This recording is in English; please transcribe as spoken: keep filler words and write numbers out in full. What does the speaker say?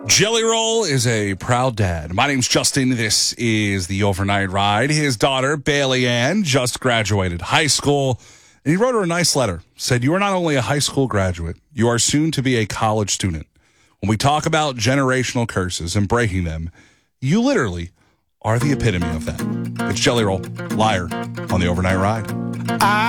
Jelly Roll is a proud dad. My name's Justin. This is the Overnight Ride. His daughter, Bailey Ann, just graduated high school. And he wrote her a nice letter. Said, you are not only a high school graduate, you are soon to be a college student. When we talk about generational curses and breaking them, you literally are the epitome of that. It's Jelly Roll, Liar, on the Overnight Ride. I